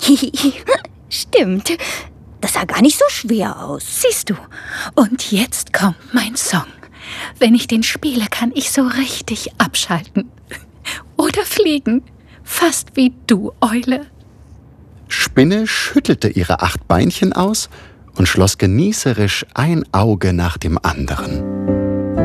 Stimmt. Das sah gar nicht so schwer aus. Siehst du? Und jetzt kommt mein Song. Wenn ich den spiele, kann ich so richtig abschalten. Oder fliegen. Fast wie du, Eule. Spinne schüttelte ihre 8 Beinchen aus und schloss genießerisch ein Auge nach dem anderen.